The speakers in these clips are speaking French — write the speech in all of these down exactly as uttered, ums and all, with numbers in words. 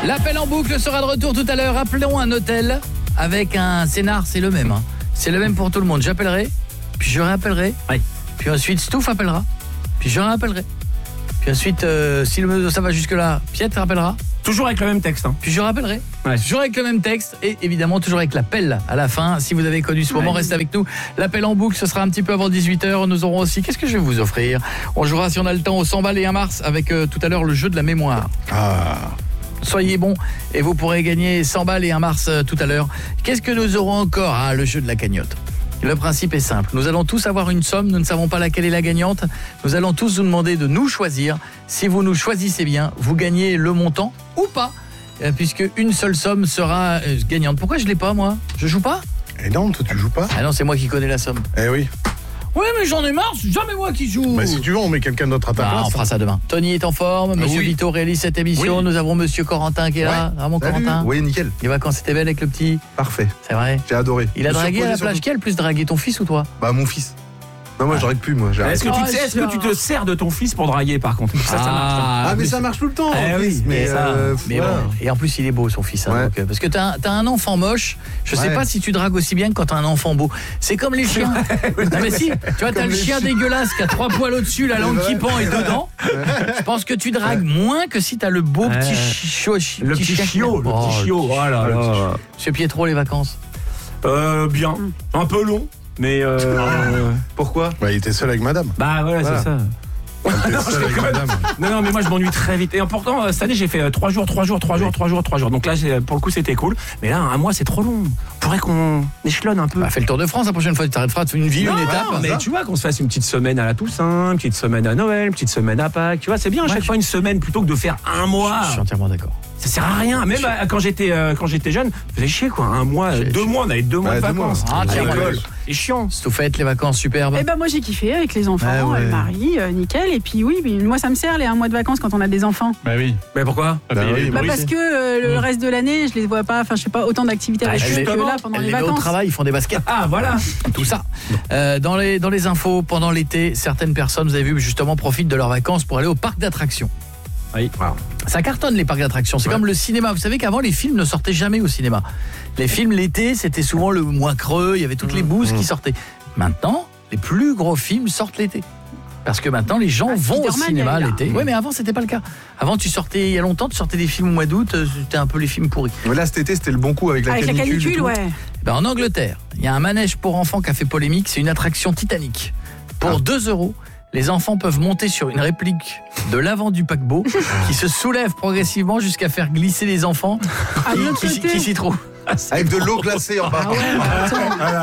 L'appel en boucle sera de retour tout à l'heure. Appelons un hôtel avec un scénar, c'est le même. Hein. C'est le même pour tout le monde. J'appellerai, puis je réappellerai. Oui. Puis ensuite, Stouff appellera, puis je réappellerai. Puis ensuite, euh, si le, ça va jusque-là, Pietre rappellera. Toujours avec le même texte. Hein. Puis je rappellerai. Ouais. Toujours avec le même texte et évidemment toujours avec l'appel à la fin. Si vous avez connu ce moment, ouais. Restez avec nous. L'appel en boucle, ce sera un petit peu avant dix-huit heures. Nous aurons aussi, qu'est-ce que je vais vous offrir? On jouera, si on a le temps, au cent balles et un mars avec euh, tout à l'heure le jeu de la mémoire. Ah. Soyez bons et vous pourrez gagner cent balles et un mars euh, tout à l'heure. Qu'est-ce que nous aurons encore? Ah, le jeu de la cagnotte. Le principe est simple. Nous allons tous avoir une somme. Nous ne savons pas laquelle est la gagnante. Nous allons tous vous demander de nous choisir. Si vous nous choisissez bien, vous gagnez le montant ou pas, puisque une seule somme sera gagnante. Pourquoi je l'ai pas, moi? Je joue pas? Eh non, toi tu joues pas. Ah non, c'est moi qui connais la somme. Eh oui. Ouais, mais j'en ai marre, c'est jamais moi qui joue. Bah si tu veux, on met quelqu'un d'autre à ta ah, place. On fera ça demain. Tony est en forme, Monsieur ah, oui. Vito réalise cette émission. Oui. Nous avons Monsieur Corentin qui est là. Ouais. Ah, mon Salut. Corentin. Oui, nickel. Les vacances étaient belles avec le petit. Parfait. C'est vrai. J'ai adoré. Il a dragué à la plage. Qui a le plus dragué, ton fils ou toi? Bah mon fils. Non, moi, ah. j'arrête plus, moi. Est-ce que, tu te sais, est-ce que tu te sers de ton fils pour draguer, par contre? Ça, ah, ça marche. Ah, mais, mais ça marche tout le temps. Eh oui, mais, mais, ça, euh, mais voilà. bon. Et en plus, il est beau, son fils. Hein, ouais. donc, parce que t'as un, t'as un enfant moche. Je sais ouais. pas si tu dragues aussi bien que quand t'as un enfant beau. C'est comme les chiens. Non, mais si, tu vois, t'as le chien chiens. dégueulasse qui a trois poils au-dessus, la langue qui pend et dedans. Je pense que tu dragues moins que si t'as le beau ouais. petit chiot. Le petit chiot, le petit chiot. Oh là là. Monsieur Pietro, les vacances? Euh, bien. Un peu long. Mais euh, euh, pourquoi? Bah il était seul avec madame. Bah voilà, voilà. c'est ça. non, seul avec madame. non, non, mais moi je m'ennuie très vite. Et pourtant, cette année j'ai fait trois jours, trois jours, trois jours, trois jours, trois jours. Donc là, pour le coup, c'était cool. Mais là, un mois, c'est trop long. Faudrait qu'on échelonne un peu. Bah, fais le Tour de France la prochaine fois. Tu t'arrêteras de faire une ville, non, une étape. Non, mais ça. Tu vois, qu'on se fasse une petite semaine à la Toussaint, une petite semaine à Noël, une petite semaine à Pâques. Tu vois, c'est bien à chaque ouais, fois une semaine plutôt que de faire un mois. Je suis entièrement d'accord. Ça sert à rien. Même euh, quand j'étais euh, quand j'étais jeune, ça faisait chier quoi. Un mois, euh, deux mois, on avait deux mois ouais, de vacances. Ah, tiens, c'est chiant. Stouffette, les vacances superbes. Eh ben moi j'ai kiffé avec les enfants, ah, ouais. le mari, euh, nickel. Et puis oui, mais moi ça me sert les un mois de vacances quand on a des enfants. Bah oui. Mais pourquoi? Bah, oui, bah parce que euh, le mmh. reste de l'année, je les vois pas. Enfin, je sais pas autant d'activités avec eux que là pendant les, les vacances. Au travail, ils font des baskets. Ah voilà. Tout ça. Euh, dans les dans les infos pendant l'été, certaines personnes, vous avez vu, justement, profitent de leurs vacances pour aller au parc d'attractions. Oui. Wow. Ça cartonne les parcs d'attractions. C'est ouais. comme le cinéma. Vous savez qu'avant les films ne sortaient jamais au cinéma. Les films l'été, c'était souvent le mois creux. Il y avait toutes mmh. les bouses mmh. qui sortaient. Maintenant, les plus gros films sortent l'été. Parce que maintenant, les gens ah, vont au cinéma l'été. Oui, mais avant, c'était pas le cas. Avant, tu sortais, il y a longtemps, tu sortais des films au mois d'août, c'était un peu les films pourris. Mais là, cet été, c'était le bon coup avec la avec canicule. Avec la canicule, ouais. Ben, en Angleterre, il y a un manège pour enfants qui a fait polémique. C'est une attraction Titanic. Pour ah. deux euros, les enfants peuvent monter sur une réplique de l'avant du paquebot qui se soulève progressivement jusqu'à faire glisser les enfants ah, qui, qui, qui s'y trouvent. Avec de l'eau glacée en bas. Ah ouais, voilà.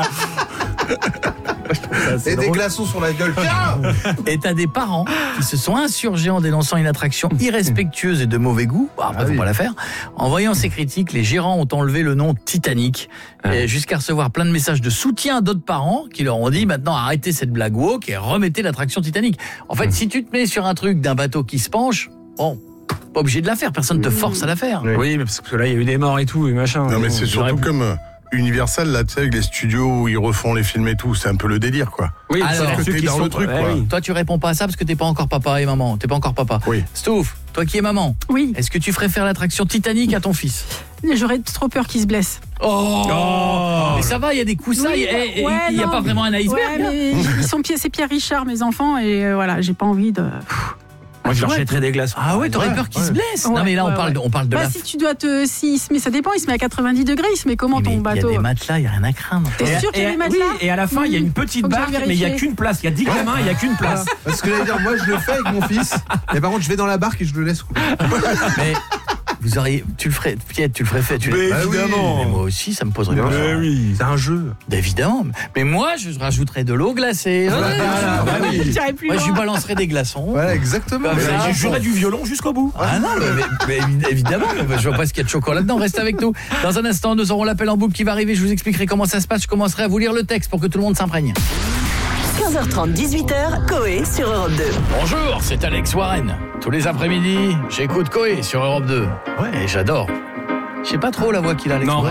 Ça, et drôle. Des glaçons sur la gueule. Et t'as des parents qui se sont insurgés en dénonçant une attraction irrespectueuse et de mauvais goût. Bon, après, ah, faut oui. pas la faire. En voyant ces critiques, les gérants ont enlevé le nom Titanic ah. jusqu'à recevoir plein de messages de soutien d'autres parents qui leur ont dit maintenant arrêtez cette blague woke et remettez l'attraction Titanic. En fait, mmh. si tu te mets sur un truc d'un bateau qui se penche, bon, pas obligé de la faire, personne te force à la faire. Oui, oui mais parce que là il y a eu des morts et tout et machin. Non mais c'est surtout comme euh, Universal là, tu sais, avec les studios où ils refont les films et tout, c'est un peu le délire quoi. Oui, alors que t'es dans sont... le truc ouais, quoi. Oui. Toi tu réponds pas à ça parce que t'es pas encore papa et maman, t'es pas encore papa. Oui. Stouff, toi qui es maman. Oui. Est-ce que tu ferais faire l'attraction Titanic à ton fils? J'aurais trop peur qu'il se blesse. Oh, oh mais ça va, il y a des coussins, il oui, n'y ouais, a pas vraiment un iceberg. Ouais, mais ils sont c'est Pierre Richard mes enfants et euh, voilà, j'ai pas envie de. Moi, je leur jetterais des glaces. Ah ouais, t'aurais ouais, peur qu'il ouais. se blesse. Ouais, non mais là, ouais, on parle ouais. de, on parle de bah, la. Si tu dois te, si il se met, ça dépend. Il se met à quatre-vingt-dix degrés. Il se met comment mais ton mais bateau? Il y a des matelas, il y a rien à craindre. T'es sûr qu'il y a des matelas? Oui, et à la fin, il y a une petite barque, mais il y a qu'une place. Il y a dix gamins, il y a qu'une place. Parce que j'allais dire, moi, je le fais avec mon fils. Mais par contre, je vais dans la barque et je le laisse couler. Mais vous auriez, tu le ferais, Piet, tu le ferais fait. Tu mais bah évidemment. Oui, mais moi aussi, ça me poserait pas. Mais oui, c'est un jeu. Évidemment. Mais moi, je rajouterais de l'eau glacée. Ah, ouais, voilà, bah oui. Moi, je lui balancerais des glaçons. Voilà, exactement. Bah, je jouerais du violon jusqu'au bout. Ah non, mais, mais, mais évidemment. Je vois pas ce qu'il y a de choquant là-dedans. Reste avec nous. Dans un instant, nous aurons l'appel en boucle qui va arriver. Je vous expliquerai comment ça se passe. Je commencerai à vous lire le texte pour que tout le monde s'imprègne. quinze heures trente, dix-huit heures, Coé sur Europe deux. Bonjour, c'est Alex Warren. Tous les après-midi, j'écoute Coé sur Europe deux. Ouais, et j'adore. Je sais pas trop la voix qu'il a, Alex non, Warren.